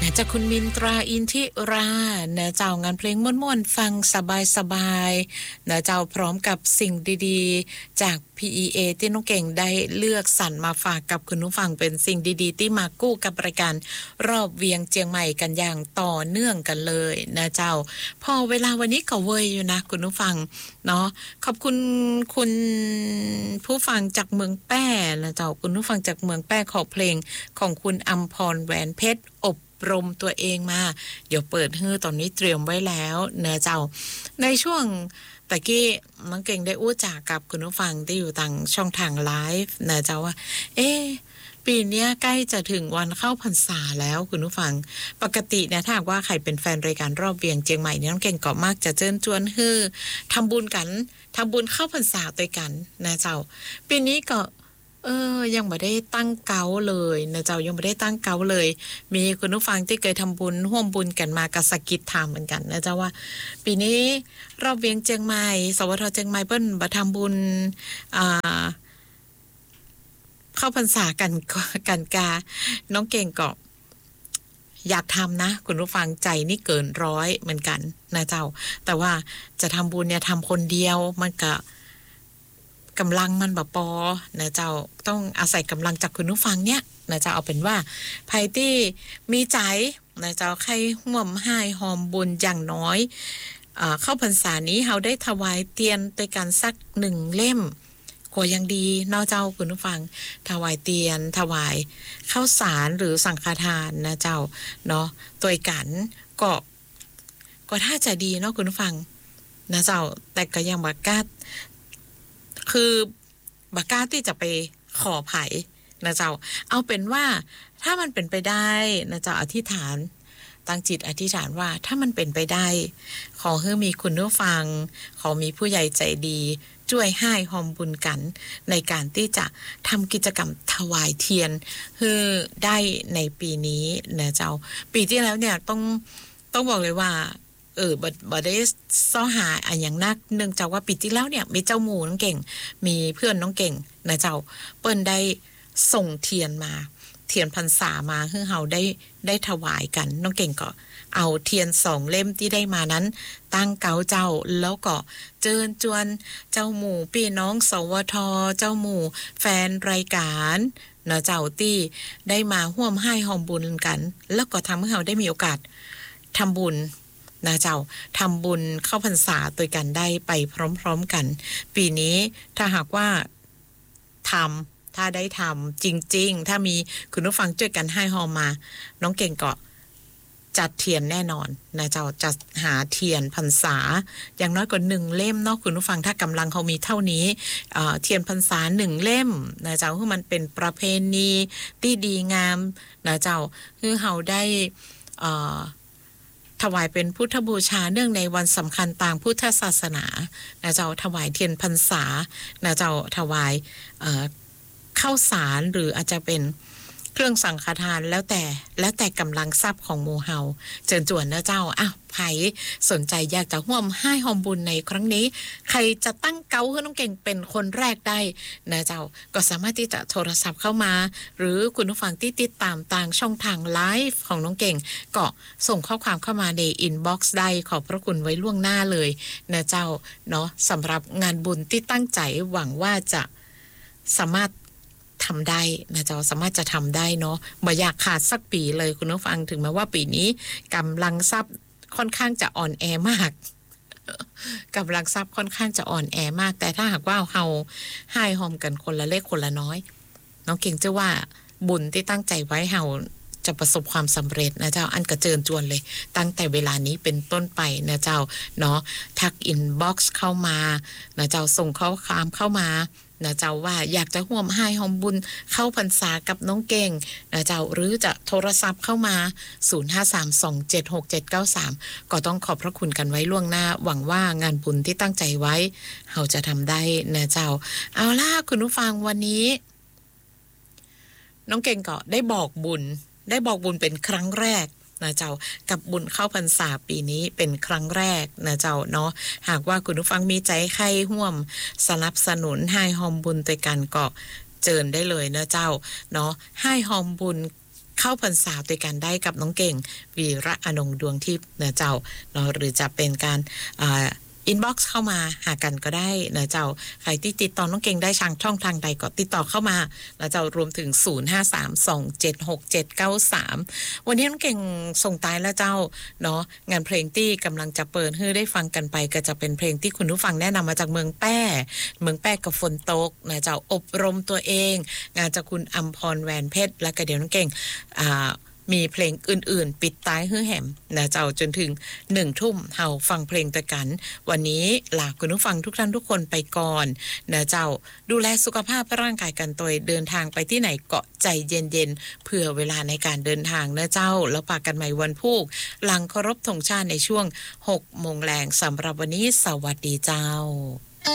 นะจากคุณมินตราอินทิรานะเจ้างานเพลงม่วนๆฟังสบายๆนะเจ้าพร้อมกับสิ่งดีๆจาก PEA ที่น้องเก่งได้เลือกสรรมาฝากกับคุณผู้ฟังเป็นสิ่งดีๆที่มากู้กับรายการรอบเวียงเจียงใหม่กันอย่างต่อเนื่องกันเลยนะเจ้าพอเวลาวันนี้ก็เวยอยู่นะคุณผู้ฟังเนาะขอบคุณคุณผู้ฟังจากเมืองแป้นะเจ้าคุณผู้ฟังจากเมืองแป้ขอเพลงของคุณอัมพรแหวนเพชรอบรมตัวเองมาเดี๋ยวเปิดฮื้อตอนนี้เตรียมไว้แล้วนะเจ้าในช่วงตะกี้น้องเก่งได้อู้จากกับคุณผู้ฟังที่อยู่ต่างช่องทางไลฟ์นะเจ้าว่าปีนี้ใกล้จะถึงวันเข้าพรรษาแล้วคุณผู้ฟังปกติเนี่ยถ้าหากว่าใครเป็นแฟนรายการรอบเวียงเจียงใหม่เนี่ยน้องเก่งก็มักจะเชิญชวนฮื้อทำบุญกันทำบุญเข้าพรรษาด้วยกันนะเจ้าปีนี้ก็ยังไม่ได้ตั้งเก้าเลยนะเจ้ายังไม่ได้ตั้งเก้าเลยมีคุณผู้ฟังที่เคยทำบุญร่วมบุญกันมากระสกิดถามเหมือนกันนะเจ้าว่าปีนี้รอบเวียงเจียงใหม่สวทเจียงใหม่เปิ้นบ่ทำบุญเข้าพรรษากันกาน้องเก่งก็อยากทำนะคุณผู้ฟังใจนี่เกินร้อยเหมือนกันนะเจ้าแต่ว่าจะทำบุญเนี่ยทำคนเดียวมันก็กำลังมันแบบปอนะเจ้าต้องอาศัยกำลังจากคุณผู้ฟังเนี่ยนะเจ้าเอาเป็นว่าไผที่มีใจนะเจ้าใครห่วมให้หอมบุญอย่างน้อยเข้าพรรษานี้เราได้ถวายเทียนด้วยกันสัก1เล่มก็ยังดีเนาะเจ้าคุณผู้ฟังถวายเทียนถวายข้าวสารหรือสังฆทานนะเจ้าเนาะตัวกันก็ถ้าจะดีเนาะคุณผู้ฟังนะเจ้าแต่ก็ยังบ่กล้าคือบ่กล้าที่จะไปขอไผนะเจ้าเอาเป็นว่าถ้ามันเป็นไปได้นะเจ้าอธิษฐานตั้งจิตอธิษฐานว่าถ้ามันเป็นไปได้ขอให้มีคุณผู้ฟังขอมีผู้ใหญ่ใจดีช่วยให้หอมบุญกันในการที่จะทำกิจกรรมถวายเทียนคือได้ในปีนี้นะเจ้าปีที่แล้วเนี่ยต้องบอกเลยว่าบ่ได้ซ้อหาอันอย่างนักเนื่องจากว่าปีที่แล้วเนี่ยมีเจ้าหมู่น้องเก่งมีเพื่อนน้องเก่งนะเจ้าเปิ้นได้ส่งเทียนมาเทียนพรรษามาให้เฮาได้ถวายกันน้องเก่งก็เอาเทียน2เล่มที่ได้มานั้นตั้งเกาเจ้าแล้วก็เชิญชวนเจ้าหมู่พี่น้องสวทเจ้าหมู่แฟนรายการนะเจ้าที่ได้มาร่วมให้หอมบุญกันแล้วก็ทำให้เฮาได้มีโอกาสทำบุญนะเจ้าทำบุญเข้าพรรษาตัวกันได้ไปพร้อมๆกันปีนี้ถ้าหากว่าถ้าได้ทำจริงๆถ้ามีคุณผู้ฟังช่วยกันให้หอมมาน้องเก่งก็จัดเทียนแน่นอนนะเจ้าจะหาเทียนพรรษาอย่างน้อยกว่า1เล่มเนาะคุณผู้ฟังถ้ากำลังเขามีเท่านี้เทียนพรรษา1เล่มนะเจ้าคือมันเป็นประเพณีที่ดีงามนะเจ้าคือเฮาได้ถวายเป็นพุทธบูชาเนื่องในวันสำคัญต่างพุทธศาสนานะเจ้าถวายเทียนพรรษานะเจ้าถวายข้าวสารหรืออาจจะเป็นเครื่องสังฆทานแล้วแต่กำลังทรัพย์ของหมู่เฮาเชิญชวนนะเจ้าไผสนใจอยากจะร่วมให้หอมบุญในครั้งนี้ใครจะตั้งเก้าให้น้องเก่งเป็นคนแรกได้นะเจ้าก็สามารถที่จะโทรศัพท์เข้ามาหรือคุณผู้ฟังที่ติดตามทางช่องทางไลฟ์ของน้องเก่งก็ส่งข้อความเข้ามาในอินบ็อกซ์ได้ขอบพระคุณไว้ล่วงหน้าเลยนะเจ้าเนาะสำหรับงานบุญที่ตั้งใจหวังว่าจะสามารถทำได้นะเจ้าสามารถจะทำได้เนาะบ่อยากขาดสักปีเลยคุณผู้ฟังถึงแม้ว่าปีนี้กำลังทรัพย์ค่อนข้างจะอ่อนแอมากกำลังทรัพย์ค่อนข้างจะอ่อนแอมากแต่ถ้าหากว่าเฮาให้หอมกันคนละเล็กคนละน้อยน้องเก่งเชื่อว่าบุญที่ตั้งใจไว้เฮาจะประสบความสำเร็จนะเจ้าอันกระเจิญจวนเลยตั้งแต่เวลานี้เป็นต้นไปนะเจ้าเนาะทักอินบ็อกซ์เข้ามานะเจ้าส่งข้อความเข้ามานะเจ้าว่าอยากจะร่วมให้หอมบุญเข้าพรรษากับน้องเก่งนะเจ้าหรือจะโทรศัพท์เข้ามา0532767793ก็ต้องขอบพระคุณกันไว้ล่วงหน้าหวังว่างานบุญที่ตั้งใจไว้เราจะทำได้นะเจ้าเอาล่ะคุณผู้ฟังวันนี้น้องเก่งก็ได้บอกบุญเป็นครั้งแรกนะเจ้ากับบุญเข้าพรรษาปีนี้เป็นครั้งแรกนะเจ้าเนาะหากว่าคุณผู้ฟังมีใจใคร่ร่วมสนับสนุนให้หอมบุญด้วยกันก็เจิญได้เลยนะเจ้าเนาะให้หอมบุญเข้าพรรษาด้วยกันได้กับน้องเก่งวีระอนงดวงทิพย์นะเจ้าเนาะหรือจะเป็นการอินบ็อกซ์เข้ามาหากันก็ได้นะเจ้าใครที่ติดต่อน้องเก่งได้ช่องทางใดก็ติดต่อเข้ามานะเจ้ารวมถึง0532767793วันนี้น้องเก่งส่งท้ายแล้วเจ้าเนาะงานเพลงที่กำลังจะเปิดให้ได้ฟังกันไปก็จะเป็นเพลงที่คุณผู้ฟังแนะนำมาจากเมืองแป้กับฝนตกนะเจ้าอบรมตัวเองงานจากคุณอัมพรแหวนเพชรและก็เดี๋ยวน้องเก่งมีเพลงอื่นๆปิดท้ายฮื้อแหมนะเจ้าจนถึง1 ทุ่มเฮาฟังเพลงด้วยกันวันนี้ลาคุณผู้ฟังทุกท่านทุกคนไปก่อนนะเจ้าดูแลสุขภาพร่างกายกันตัวเดินทางไปที่ไหนเกาะใจเย็นๆเผื่อเวลาในการเดินทางนะเจ้าแล้วปากกันใหม่วันพุธหลังเคารพธงชาติในช่วง 6 โมงแรงสำหรับวันนี้สวัสดีเจ้า